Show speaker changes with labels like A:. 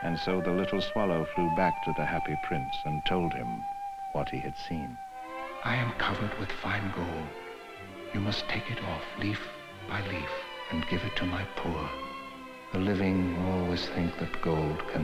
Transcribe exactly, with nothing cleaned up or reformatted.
A: And so the little swallow flew back to the happy prince and told him what he had seen.
B: I am covered with fine gold. You must take it off leaf by leaf and give it to my poor. The living always think that gold can